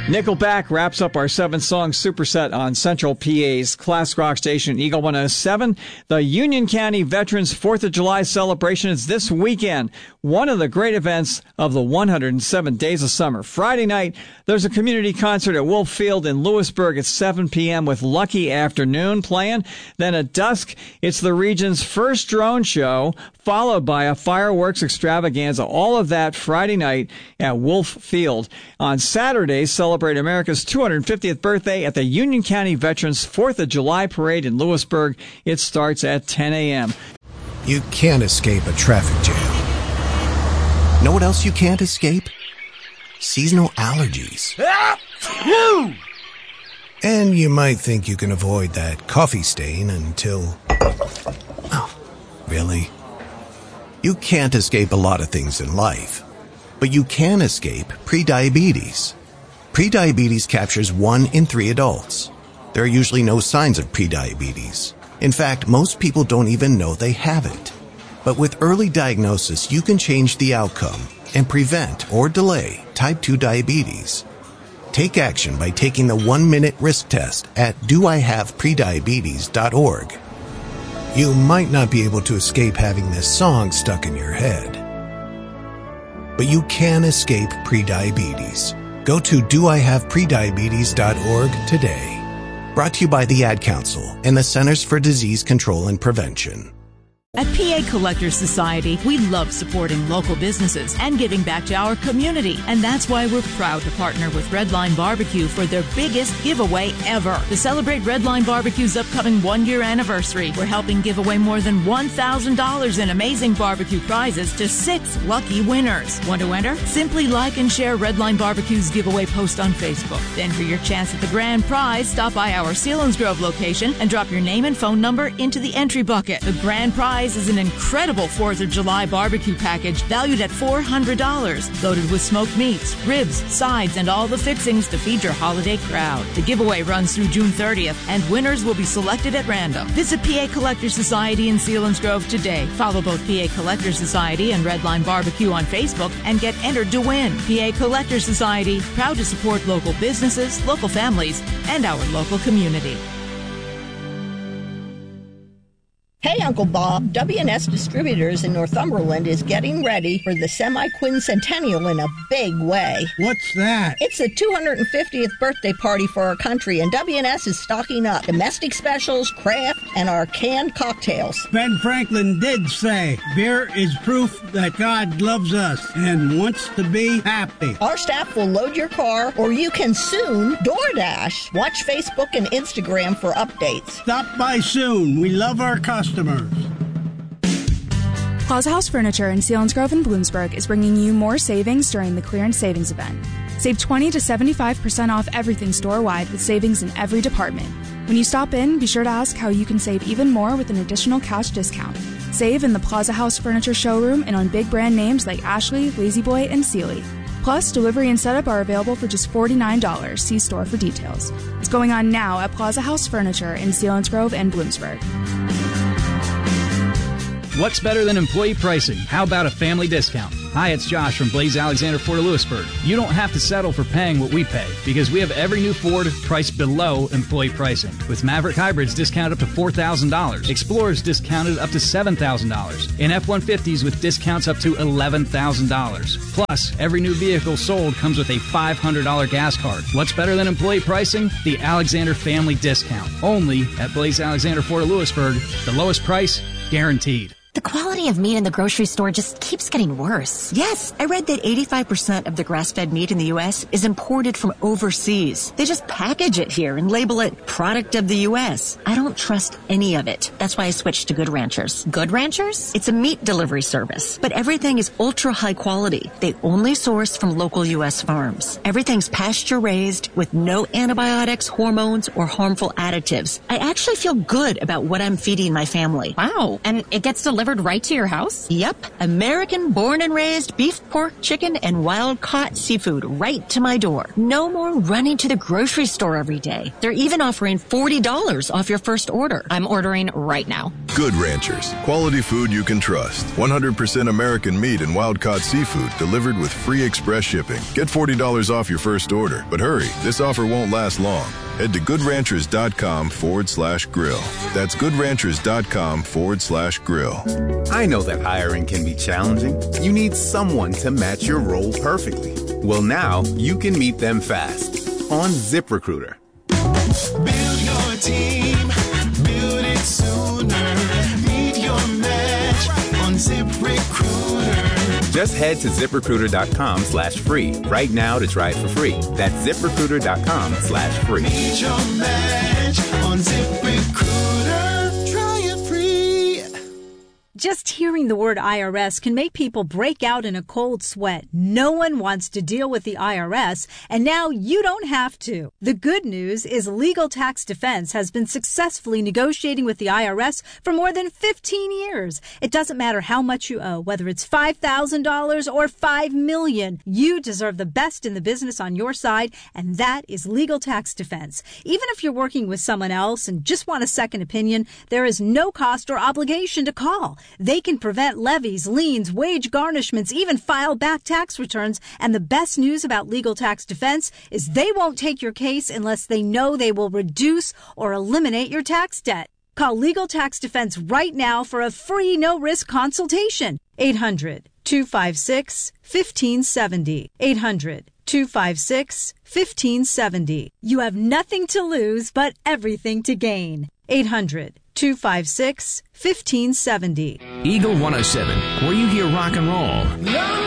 Nickelback wraps up our 7-song superset on Central PA's classic rock station Eagle 107. The Union County Veterans 4th of July celebration is this weekend, one of the great events of the 107 Days of Summer. Friday night, there's a community concert at Wolf Field in Lewisburg at 7 p.m. with Lucky Afternoon playing. Then at dusk, it's the region's first drone show, followed by a fireworks extravaganza. All of that Friday night at Wolf Field. On Saturday, celebrate America's 250th birthday at the Union County Veterans 4th of July Parade in Lewisburg. It starts at 10 a.m. You can't escape a traffic jam. Know what else you can't escape? Seasonal allergies. And you might think you can avoid that coffee stain until... Oh, really? You can't escape a lot of things in life, but you can escape prediabetes. Prediabetes captures 1 in 3 adults. There are usually no signs of prediabetes. In fact, most people don't even know they have it. But with early diagnosis, you can change the outcome and prevent or delay type 2 diabetes. Take action by taking the 1-minute risk test at doihaveprediabetes.org. You might not be able to escape having this song stuck in your head, but you can escape prediabetes. Go to doihaveprediabetes.org today. Brought to you by the Ad Council and the Centers for Disease Control and Prevention. At PA Collectors Society, we love supporting local businesses and giving back to our community. And that's why we're proud to partner with Redline Barbecue for their biggest giveaway ever. To celebrate Redline Barbecue's upcoming 1-year anniversary, we're helping give away more than $1,000 in amazing barbecue prizes to 6 lucky winners. Want to enter? Simply like and share Redline Barbecue's giveaway post on Facebook. Then for your chance at the grand prize, stop by our Selinsgrove location and drop your name and phone number into the entry bucket. The grand prize is an incredible 4th of July barbecue package valued at $400, loaded with smoked meats, ribs, sides, and all the fixings to feed your holiday crowd. The giveaway runs through June 30th, and winners will be selected at random. Visit PA Collector Society in Selinsgrove today. Follow both PA Collector Society and Redline Barbecue on Facebook and get entered to win. PA Collector Society, proud to support local businesses, local families, and our local community. Hey, Uncle Bob, W&S Distributors in Northumberland is getting ready for the semi-quincentennial in a big way. What's that? It's the 250th birthday party for our country, and W&S is stocking up. Domestic specials, craft, and our canned cocktails. Ben Franklin did say, beer is proof that God loves us and wants to be happy. Our staff will load your car, or you can soon DoorDash. Watch Facebook and Instagram for updates. Stop by soon. We love our customers. Plaza House Furniture in Selinsgrove and Bloomsburg is bringing you more savings during the clearance savings event. Save 20 to 75% off everything store-wide with savings in every department. When you stop in, be sure to ask how you can save even more with an additional cash discount. Save in the Plaza House Furniture showroom and on big brand names like Ashley, La-Z-Boy, and Sealy. Plus, delivery and setup are available for just $49. See store for details. It's going on now at Plaza House Furniture in Selinsgrove and Bloomsburg. What's better than employee pricing? How about a family discount? Hi, it's Josh from Blaze Alexander Ford of Lewisburg. You don't have to settle for paying what we pay because we have every new Ford priced below employee pricing. With Maverick Hybrids discounted up to $4,000, Explorers discounted up to $7,000, and F-150s with discounts up to $11,000. Plus, every new vehicle sold comes with a $500 gas card. What's better than employee pricing? The Alexander Family Discount. Only at Blaze Alexander Ford of Lewisburg. The lowest price, guaranteed. The quality of meat in the grocery store just keeps getting worse. Yes, I read that 85% of the grass-fed meat in the U.S. is imported from overseas. They just package it here and label it product of the U.S. I don't trust any of it. That's why I switched to Good Ranchers. Good Ranchers? It's a meat delivery service, but everything is ultra high quality. They only source from local U.S. farms. Everything's pasture-raised with no antibiotics, hormones, or harmful additives. I actually feel good about what I'm feeding my family. Wow, and it gets delivered delivered right to your house? Yep. American born and raised beef, pork, chicken, and wild-caught seafood right to my door. No more running to the grocery store every day. They're even offering $40 off your first order. I'm ordering right now. Good Ranchers. Quality food you can trust. 100% American meat and wild-caught seafood delivered with free express shipping. Get $40 off your first order. But hurry, this offer won't last long. Head to goodranchers.com/grill. That's goodranchers.com/grill. I know that hiring can be challenging. You need someone to match your role perfectly. Well, now you can meet them fast on ZipRecruiter. Build your team. Build it sooner. Meet your match on ZipRecruiter. Just head to ZipRecruiter.com/free right now to try it for free. That's ZipRecruiter.com/free. Meet your match on ZipRecruiter. Try it free. Just hearing the word IRS can make people break out in a cold sweat. No one wants to deal with the IRS, and now you don't have to. The good news is Legal Tax Defense has been successfully negotiating with the IRS for more than 15 years. It doesn't matter how much you owe, whether it's $5,000 or $5 million. You deserve the best in the business on your side, and that is Legal Tax Defense. Even if you're working with someone else and just want a second opinion, there is no cost or obligation to call. They can prevent levies, liens, wage garnishments, even file back tax returns. And the best news about Legal Tax Defense is they won't take your case unless they know they will reduce or eliminate your tax debt. Call Legal Tax Defense right now for a free no-risk consultation. 800-256-1570. 800-256-1570. You have nothing to lose but everything to gain. 800-256-1570. Eagle 107, where you hear rock and roll.